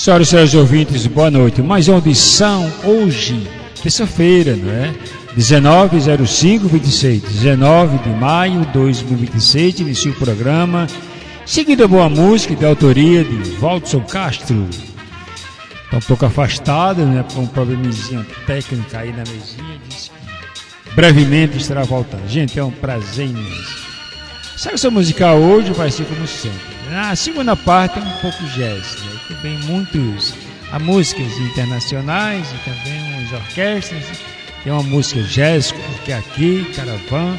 Senhoras e senhores ouvintes, boa noite. Mais uma audição hoje, terça-feira, não é? 19/05/26, 19 de maio de 2026, inicia o programa. Seguida boa música de autoria de Valdson Castro. Está um pouco afastado, né? Com um probleminha técnico aí na mesinha. Disse que brevemente estará voltando. Gente, é um prazer imenso. A seleção musical hoje vai ser como sempre. Na segunda parte é um pouco jazz, né? Também muitos músicas internacionais e também umas orquestras. Tem uma música jazz, que é aqui, Caravan.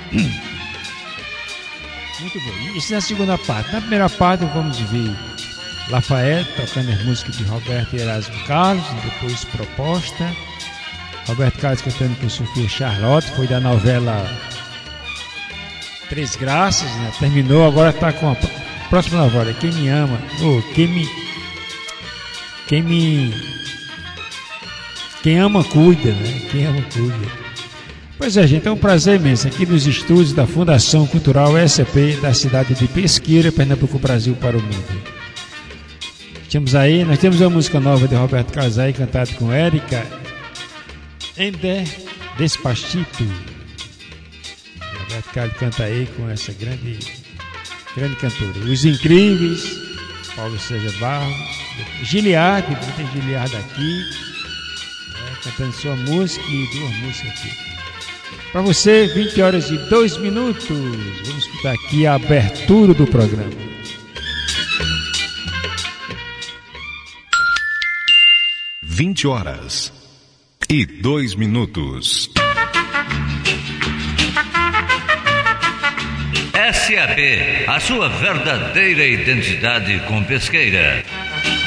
Muito bom. Isso na segunda parte. Na primeira parte vamos ver Lafayette tocando as músicas de Roberto e Erasmo Carlos, e depois Proposta. Roberto Carlos cantando com Sofia Charlotte, foi da novela Três Graças, né? Terminou, agora está com a próxima novela, Quem Me Ama, Quem ama cuida, né? Quem ama cuida. Pois é, gente, é um prazer imenso aqui nos estúdios da Fundação Cultural SCP da cidade de Pesqueira, Pernambuco, Brasil para o mundo. Nós temos uma música nova de Roberto Carlos aí, cantada com Érica Ender Despachito. Roberto Carlos canta aí com essa grande cantora. Os Incríveis, Paulo César Barros, Giliard, tem Giliard aqui, cantando sua música e duas músicas aqui. Para você, 20h02. Vamos escutar aqui a abertura do programa. 20h02. SAP, a sua verdadeira identidade com pesqueira.